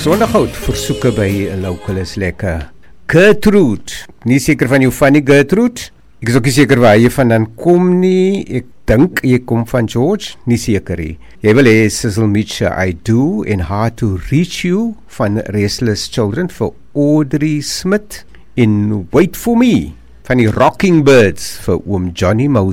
Sonderhout versoeke by Local is lekker. Gertrude, nie seker van jou van die Gertrude. Ek is ook nie seker waar jy vandaan kom nie. Ek dink jy kom van George, nie seker nie. Jy wil hê Cecil Mitchell, I Do and Hard to Reach You van Restless Children vir Audrey Smith in Wait for Me van die Rocking Birds vir oom Johnny Moses.